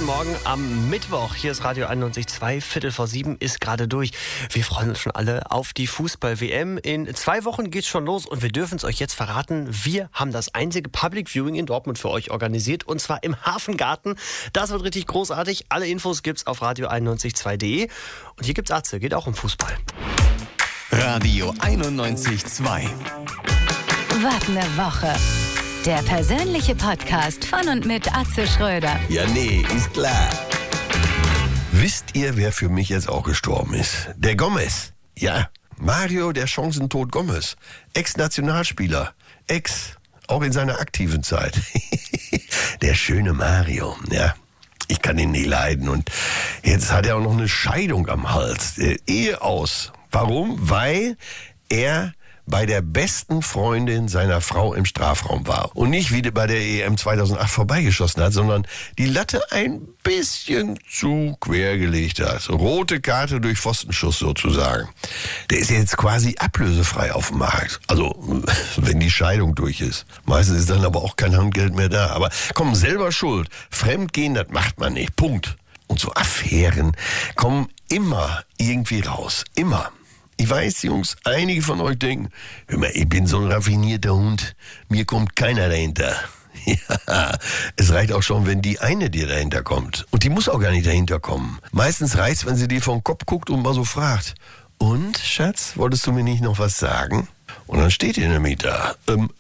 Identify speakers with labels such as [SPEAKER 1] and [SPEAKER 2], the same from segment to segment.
[SPEAKER 1] Morgen am Mittwoch. Hier ist Radio 91.2, 6:15 ist gerade durch. Wir freuen uns schon alle auf die Fußball-WM. In 2 Wochen geht's schon los und wir dürfen es euch jetzt verraten. Wir haben das einzige Public Viewing in Dortmund für euch organisiert und zwar im Hafengarten. Das wird richtig großartig. Alle Infos gibt's auf radio912.de. Und hier gibt's Atze, geht auch um Fußball.
[SPEAKER 2] Radio 91.2.
[SPEAKER 3] Wart eine Woche. Der persönliche Podcast von und mit Atze Schröder.
[SPEAKER 4] Ja, nee, ist klar. Wisst ihr, wer für mich jetzt auch gestorben ist? Der Gomez. Ja, Mario, der Chancentod Gomez. Ex-Nationalspieler. Auch in seiner aktiven Zeit. Der schöne Mario, ja. Ich kann ihn nicht leiden. Und jetzt hat er auch noch eine Scheidung am Hals. Ehe aus. Warum? Weil er bei der besten Freundin seiner Frau im Strafraum war. Und nicht wie bei der EM 2008 vorbeigeschossen hat, sondern die Latte ein bisschen zu quer gelegt hat. Rote Karte durch Pfostenschuss sozusagen. Der ist jetzt quasi ablösefrei auf dem Markt. Also, wenn die Scheidung durch ist. Meistens ist dann aber auch kein Handgeld mehr da. Aber komm, selber schuld. Fremdgehen, das macht man nicht. Punkt. Und so Affären kommen immer irgendwie raus. Immer. Ich weiß, Jungs, einige von euch denken, hör mal, ich bin so ein raffinierter Hund, mir kommt keiner dahinter. Ja, es reicht auch schon, wenn die eine dir dahinter kommt. Und die muss auch gar nicht dahinter kommen. Meistens reicht's, wenn sie dir vom Kopf guckt und mal so fragt. Und, Schatz, wolltest du mir nicht noch was sagen? Und dann steht ihr nämlich da.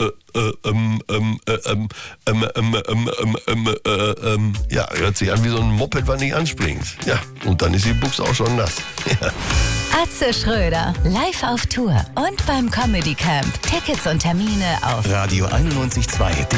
[SPEAKER 4] Ja, hört sich an wie so ein Moped, was nicht anspringt. Ja, und dann ist die Buchse auch schon nass. Ja.
[SPEAKER 3] Atze Schröder, live auf Tour und beim Comedy Camp. Tickets und Termine auf
[SPEAKER 2] Radio 91.2.